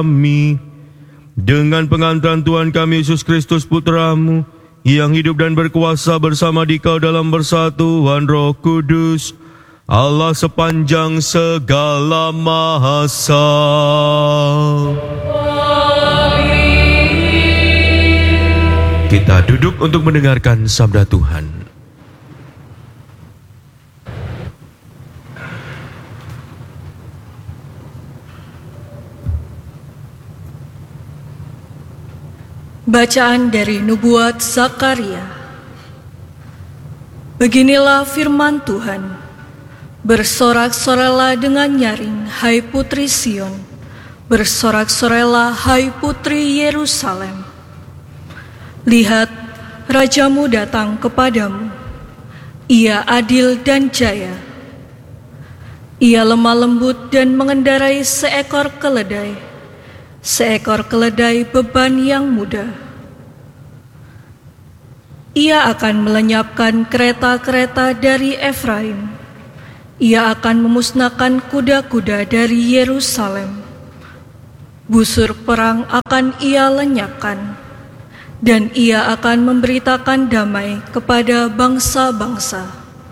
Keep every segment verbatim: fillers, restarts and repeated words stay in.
kami. Dengan pengantaran Tuhan kami Yesus Kristus Putra-Mu, yang hidup dan berkuasa bersama Dikau dalam persatuan Roh Kudus, Allah sepanjang segala masa. Kita duduk untuk mendengarkan sabda Tuhan. Bacaan dari Nubuat Zakaria. Beginilah firman Tuhan. Bersorak-sorailah dengan nyaring, hai putri Sion. Bersorak-sorailah, hai putri Yerusalem. Lihat, rajamu datang kepadamu. Ia adil dan jaya. Ia lemah lembut dan mengendarai seekor keledai. Seekor keledai beban yang mudah. Ia akan melenyapkan kereta-kereta dari Efraim. Ia akan memusnahkan kuda-kuda dari Yerusalem. Busur perang akan ia lenyapkan, dan ia akan memberitakan damai kepada bangsa-bangsa.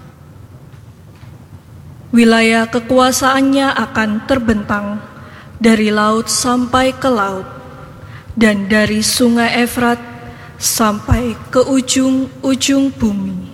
Wilayah kekuasaannya akan terbentang dari laut sampai ke laut, dan dari sungai Efrat sampai ke ujung-ujung bumi.